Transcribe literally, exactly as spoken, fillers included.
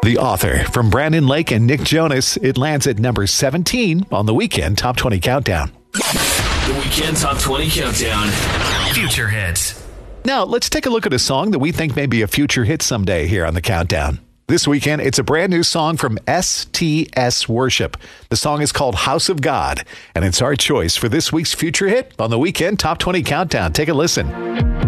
The Author from Brandon Lake and Nick Jonas. It lands at number seventeen on the Weekend Top twenty Countdown. The Weekend Top twenty Countdown. Future hits. Now, let's take a look at a song that we think may be a future hit someday here on the Countdown. This weekend, it's a brand new song from S T S Worship. The song is called House of God, and it's our choice for this week's future hit on the Weekend Top twenty Countdown. Take a listen.